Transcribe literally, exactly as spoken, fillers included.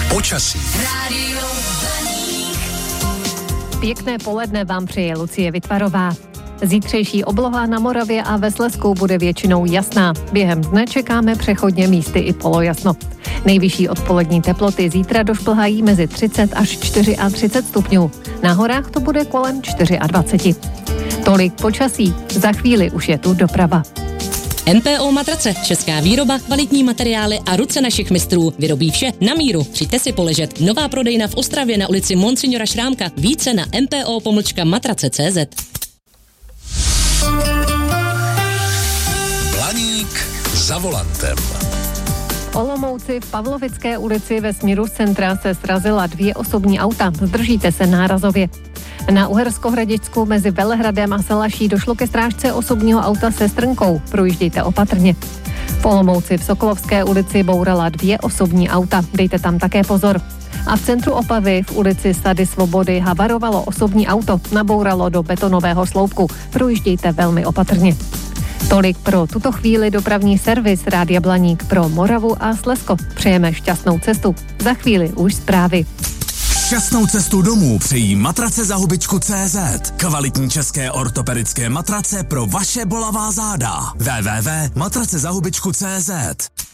Počasí. Rádio Pěkné poledne vám přeje Lucie Vytvarová. Zítřejší obloha na Moravě a ve Slezsku bude většinou jasná. Během dne čekáme přechodně místy i polojasno. Nejvyšší odpolední teploty zítra došplhají mezi třicet až třicet čtyři stupňů. Na horách to bude kolem dvacet čtyři. Tolik počasí. Za chvíli už je tu doprava. M P O Matrace, česká výroba, kvalitní materiály a ruce našich mistrů. Vyrobí vše na míru. Přijďte si poležet. Nová prodejna v Ostravě na ulici Monsignora Šrámka. Více na m p o pomlčka matrace tečka c z. Blaník za volantem. V Olomouci v Pavlovické ulici ve směru z centra se srazila dvě osobní auta. Zdržíte se nárazově. Na Uherskohradišťsku mezi Velehradem a Salaší došlo ke strážce osobního auta se strnkou. Projíždějte opatrně. V Olomouci v Sokolovské ulici bourala dvě osobní auta. Dejte tam také pozor. A v centru Opavy v ulici Sady Svobody havarovalo osobní auto. Nabouralo do betonového sloupku. Projíždějte velmi opatrně. Tolik pro tuto chvíli dopravní servis Rádia Blaník pro Moravu a Slezsko. Přejeme šťastnou cestu. Za chvíli už zprávy. Šťastnou cestu domů přejí matrace za hubičku tečka cé zet. Kvalitní české ortopedické matrace pro vaše bolavá záda. w w w tečka matrace za hubičku tečka cé zet.